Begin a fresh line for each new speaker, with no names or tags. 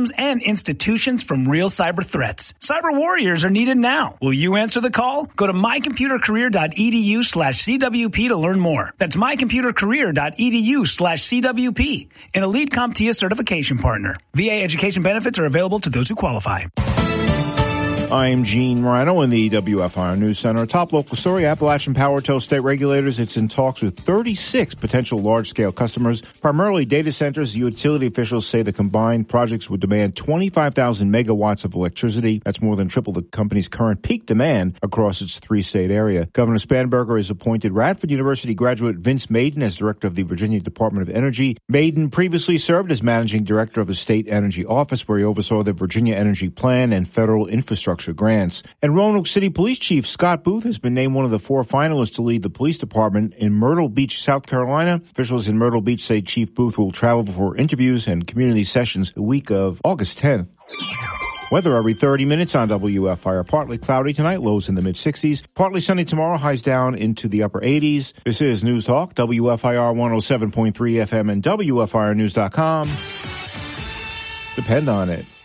systems and institutions from real cyber threats. Cyber warriors are needed now. Will you answer the call? Go to mycomputercareer.edu/CWP to learn more. That's mycomputercareer.edu/CWP, an elite CompTIA certification partner. VA education benefits are available to those who qualify.
I'm Gene Rhino in the WFIR News Center. Top local story, Appalachian Power tells state regulators it's in talks with 36 potential large-scale customers, primarily data centers. Utility officials say the combined projects would demand 25,000 megawatts of electricity. That's more than triple the company's current peak demand across its three-state area. Governor Spanberger has appointed Radford University graduate Vince Maiden as director of the Virginia Department of Energy. Maiden previously served as managing director of the State Energy Office, where he oversaw the Virginia Energy Plan and federal infrastructure grants. And Roanoke City Police Chief Scott Booth has been named one of the 4 finalists to lead the police department in Myrtle Beach, South Carolina. Officials in Myrtle Beach say Chief Booth will travel for interviews and community sessions the week of August 10th. Weather every 30 minutes on WFIR. Partly cloudy tonight, lows in the mid-60s. Partly sunny tomorrow, highs down into the upper 80s. This is News Talk, WFIR 107.3 FM and WFIRnews.com. Depend on it.